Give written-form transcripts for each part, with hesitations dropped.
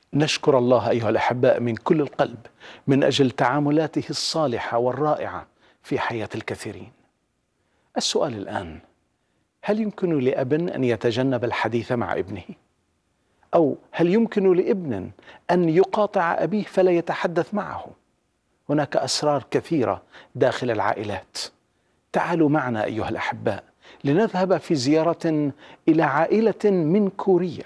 نشكر الله أيها الأحباء من كل القلب من أجل تعاملاته الصالحة والرائعة في حياة الكثيرين. السؤال الآن: هل يمكن لأب أن يتجنب الحديث مع ابنه؟ أو هل يمكن لابن أن يقاطع أبيه فلا يتحدث معه؟ هناك أسرار كثيرة داخل العائلات. تعالوا معنا أيها الأحباء لنذهب في زيارة إلى عائلة من كوريا.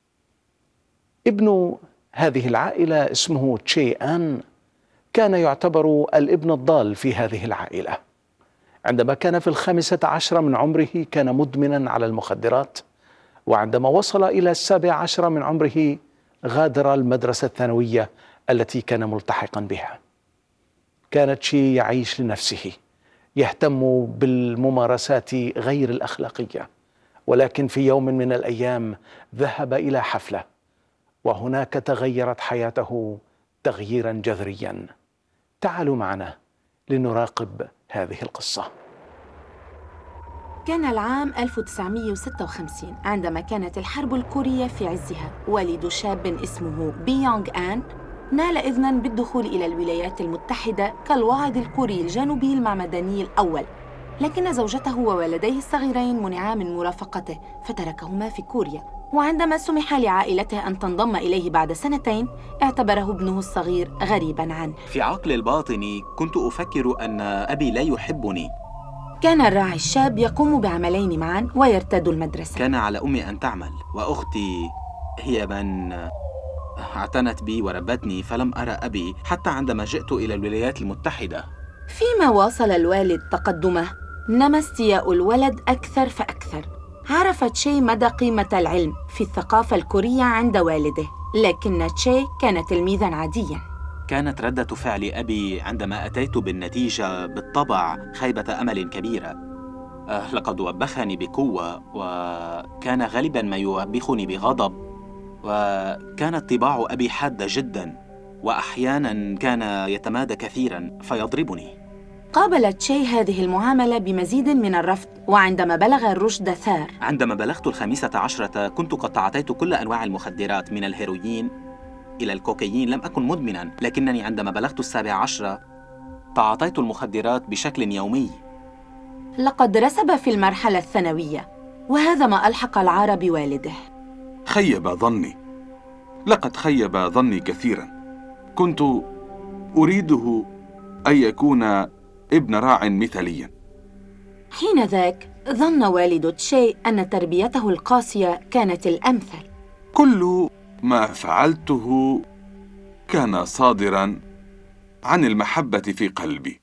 ابن هذه العائلة اسمه تشي آن، كان يعتبر الابن الضال في هذه العائلة. عندما كان في 15 من عمره كان مدمنا على المخدرات، وعندما وصل إلى 17 من عمره غادر المدرسة الثانوية التي كان ملتحقا بها. كان تشي يعيش لنفسه، يهتم بالممارسات غير الأخلاقية، ولكن في يوم من الأيام ذهب إلى حفلة، وهناك تغيرت حياته تغييرا جذريا. تعالوا معنا لنراقب هذه القصة. كان العام 1956 عندما كانت الحرب الكورية في عزها. والد شاب اسمه بي يونغ آن نال إذناً بالدخول إلى الولايات المتحدة كالواعظ الكوري الجنوبي المعمداني الأول، لكن زوجته وولديه الصغيرين منعا من مرافقته فتركهما في كوريا. وعندما سمح لعائلته أن تنضم إليه بعد 2 سنين اعتبره ابنه الصغير غريباً عنه. في عقلي الباطني كنت أفكر أن أبي لا يحبني. كان الراعي الشاب يقوم بعملين معاً ويرتاد المدرسة. كان على أمي أن تعمل، وأختي هي من اعتنت بي وربتني، فلم أرى أبي حتى عندما جئت إلى الولايات المتحدة. فيما واصل الوالد تقدمه نما استياء الولد أكثر فأكثر. عرف تشي مدى قيمة العلم في الثقافة الكورية عند والده، لكن تشي كان تلميذاً عادياً. كانت ردة فعل أبي عندما أتيت بالنتيجة بالطبع خيبة أمل كبيرة. لقد وبخني بقوة، وكان غالباً ما يوبخني بغضب، وكانت طباع أبي حادة جداً، وأحياناً كان يتمادى كثيراً فيضربني. قابل تشي هذه المعاملة بمزيد من الرفض، وعندما بلغ الرشد ثار. عندما بلغت 15 كنت قد تعاطيت كل أنواع المخدرات من الهيروين إلى الكوكايين. لم أكن مدمناً، لكنني عندما بلغت 17 تعاطيت المخدرات بشكل يومي. لقد رسب في المرحلة الثانوية، وهذا ما ألحق العار بوالده. خيب ظني، لقد خيب ظني كثيراً. كنت أريده أن يكون ابن راع مثالياً. حين ذاك ظن والد تشي أن تربيته القاسية كانت الأمثل. كل ما فعلته كان صادراً عن المحبة في قلبي،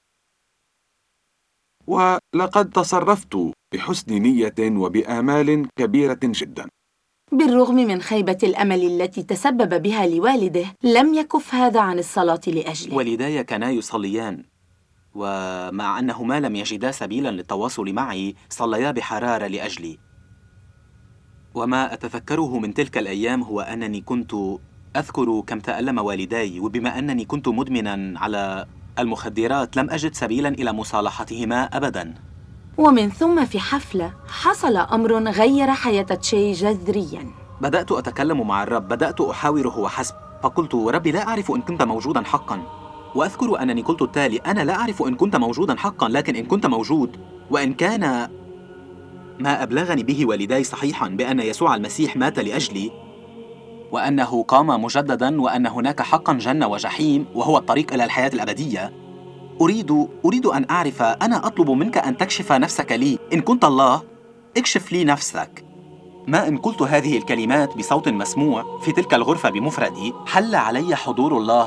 ولقد تصرفت بحسن نية وبآمال كبيرة جداً. بالرغم من خيبة الأمل التي تسبب بها لوالده، لم يكف هذا عن الصلاة لأجله. والداي كانا يصليان، ومع أنهما لم يجدا سبيلاً للتواصل معي صليا بحرارة لأجلي. وما أتذكره من تلك الأيام هو أنني كنت أذكر كم تألم والداي، وبما أنني كنت مدمناً على المخدرات لم أجد سبيلاً إلى مصالحتهما أبداً. ومن ثم في حفلة حصل أمر غير حياة تشي جذرياً. بدأت أتكلم مع الرب، بدأت أحاوره وحسب، فقلت: ربي، لا أعرف إن كنت موجوداً حقاً. وأذكر أنني قلت التالي: أنا لا أعرف إن كنت موجوداً حقاً، لكن إن كنت موجود، وإن كان ما أبلغني به والداي صحيحاً بأن يسوع المسيح مات لأجلي، وأنه قام مجدداً، وأن هناك حقاً جنة وجحيم وهو الطريق إلى الحياة الأبدية، أريد أن أعرف. أنا أطلب منك أن تكشف نفسك لي. إن كنت الله، اكشف لي نفسك. ما إن قلت هذه الكلمات بصوت مسموع في تلك الغرفة بمفردي، حل علي حضور الله